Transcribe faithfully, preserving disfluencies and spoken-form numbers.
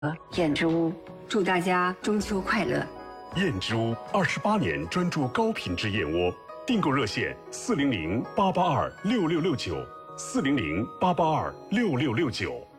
燕之屋，祝大家中秋快乐。 燕之屋二十八年专注高品质燕窝，订购热线四零零八八二六六六九，四零零八八二六六六九。